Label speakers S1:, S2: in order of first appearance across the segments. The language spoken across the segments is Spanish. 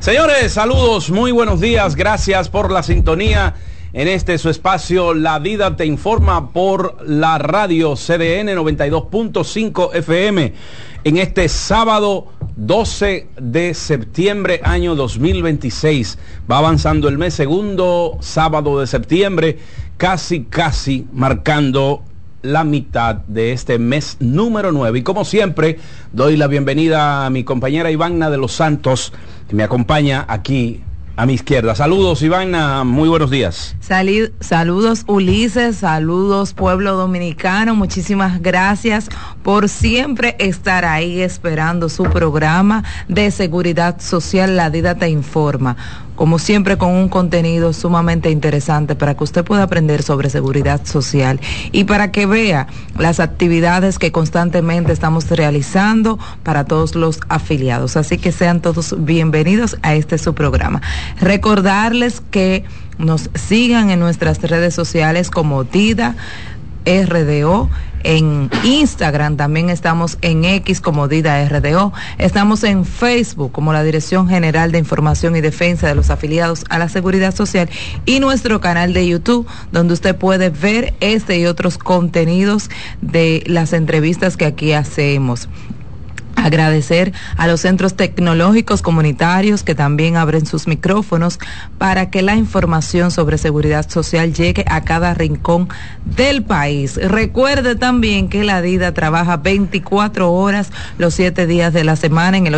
S1: Señores, saludos, muy buenos días, gracias por la sintonía en este su espacio La Vida Te Informa por la radio CDN 92.5 FM en este sábado 12 de septiembre año 2026. Va avanzando el mes, segundo sábado de septiembre, casi marcando la mitad de este mes número 9. Y como siempre, doy la bienvenida a mi compañera Ivana de los Santos, que me acompaña aquí a mi izquierda. Saludos, Ivana, muy buenos días.
S2: Saludos, Ulises, saludos, pueblo dominicano. Muchísimas gracias por siempre estar ahí esperando su programa de seguridad social, La Vida Te Informa. Como siempre, con un contenido sumamente interesante para que usted pueda aprender sobre seguridad social y para que vea las actividades que constantemente estamos realizando para todos los afiliados. Así que sean todos bienvenidos a este su programa. Recordarles que nos sigan en nuestras redes sociales como Dida RDO. En Instagram también estamos, en X como Dida RDO, estamos en Facebook como la Dirección General de Información y Defensa de los Afiliados a la Seguridad Social, y nuestro canal de YouTube, donde usted puede ver este y otros contenidos de las entrevistas que aquí hacemos. Agradecer a los centros tecnológicos comunitarios que también abren sus micrófonos para que la información sobre seguridad social llegue a cada rincón del país. Recuerde también que la DIDA trabaja 24 horas los 7 días de la semana en el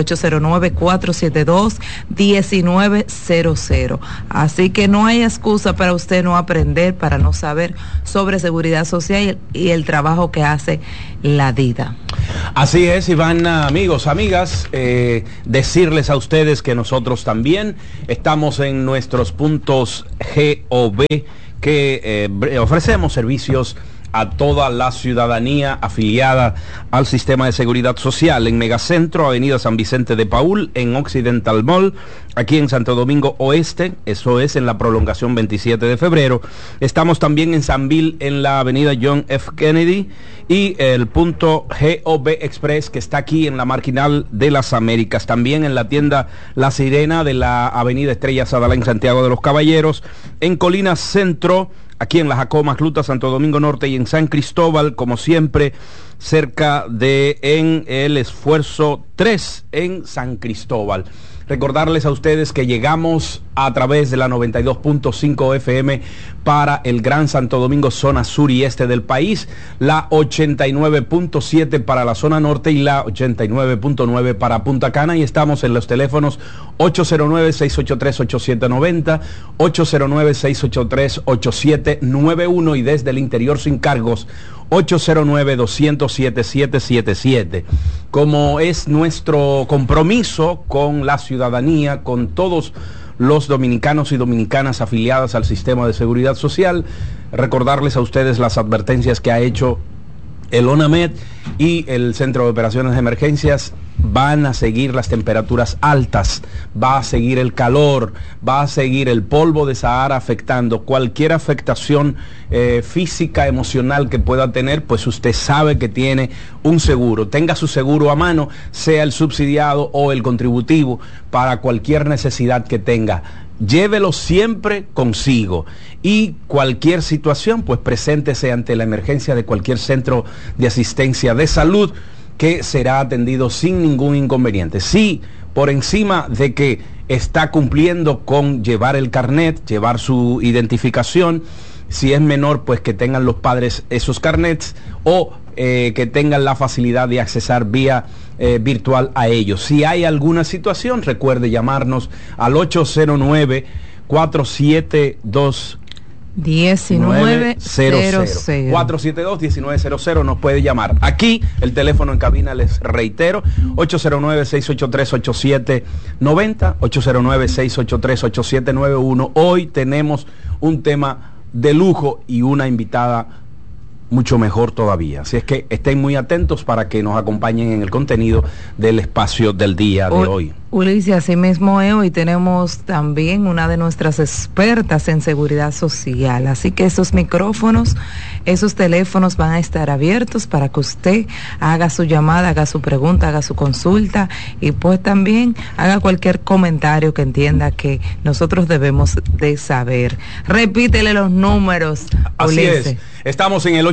S2: 809-472-1900. Así que no hay excusa para usted no aprender, para no saber sobre seguridad social y el trabajo que hace la DIDA.
S1: Así es, Ivana. Amigos, amigas, decirles a ustedes que nosotros también estamos en nuestros puntos GOV, que ofrecemos servicios a toda la ciudadanía afiliada al sistema de seguridad social. En Megacentro, Avenida San Vicente de Paúl, en Occidental Mall, aquí en Santo Domingo Oeste, eso es en la prolongación 27 de febrero. Estamos también en Sanville, en la Avenida John F. Kennedy, y el punto GOV Express, que está aquí en la Marginal de las Américas. También en la tienda La Sirena de la Avenida Estrella Sadalá en Santiago de los Caballeros. En Colinas Centro, aquí en la Jacoma Cluta, Santo Domingo Norte, y en San Cristóbal, como siempre, cerca de en el Esfuerzo 3 en San Cristóbal. Recordarles a ustedes que llegamos a través de la 92.5 FM para el Gran Santo Domingo, zona sur y este del país, la 89.7 para la zona norte y la 89.9 para Punta Cana, y estamos en los teléfonos 809-683-8790, 809-683-8791 y desde el interior sin cargos 809-207-7777. Como es nuestro compromiso con la ciudadanía, con todos los dominicanos y dominicanas afiliadas al sistema de seguridad social, recordarles a ustedes las advertencias que ha hecho el ONAMED y el Centro de Operaciones de Emergencias. Van a seguir las temperaturas altas, va a seguir el calor, va a seguir el polvo de Sahara afectando. Cualquier afectación física, emocional que pueda tener, pues usted sabe que tiene un seguro. Tenga su seguro a mano, sea el subsidiado o el contributivo, para cualquier necesidad que tenga. Llévelo siempre consigo, y cualquier situación, pues preséntese ante la emergencia de cualquier centro de asistencia de salud, que será atendido sin ningún inconveniente. Sí, por encima de que está cumpliendo con llevar el carnet, llevar su identificación. Si es menor, pues que tengan los padres esos carnets, o que tengan la facilidad de accesar vía virtual a ellos. Si hay alguna situación, recuerde llamarnos al 809-472 1900. 472-1900 nos puede llamar. Aquí el teléfono en cabina, les reitero, 809-683-8790, 809-683-8791. Hoy tenemos un tema de lujo y una invitada mucho mejor todavía. Así es que estén muy atentos para que nos acompañen en el contenido del espacio del día de hoy.
S2: Ulises, así mismo hoy tenemos también una de nuestras expertas en seguridad social, así que esos micrófonos, esos teléfonos van a estar abiertos para que usted haga su llamada, haga su pregunta, haga su consulta y pues también haga cualquier comentario que entienda que nosotros debemos de saber. Repítele los números, Ulises.
S1: Así es. Estamos en el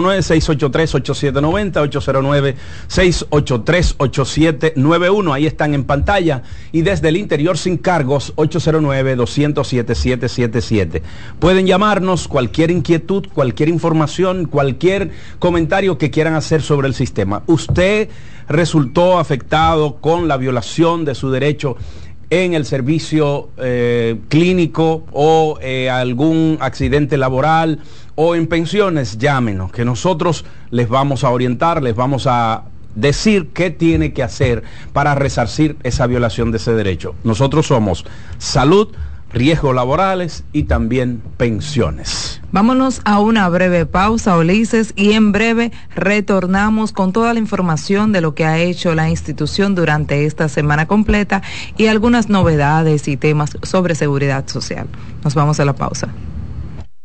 S1: 809-683-8790, 809-683-8791. Ahí están en pantalla. Y desde el interior sin cargos, 809-207-7777. Pueden llamarnos cualquier inquietud, cualquier información, cualquier comentario que quieran hacer sobre el sistema. Usted resultó afectado con la violación de su derecho en el servicio clínico o algún accidente laboral o en pensiones, llámenos, que nosotros les vamos a orientar, les vamos a decir qué tiene que hacer para resarcir esa violación de ese derecho. Nosotros somos salud, riesgos laborales y también pensiones.
S2: Vámonos a una breve pausa, Ulises, y en breve retornamos con toda la información de lo que ha hecho la institución durante esta semana completa y algunas novedades y temas sobre seguridad social. Nos vamos a la pausa.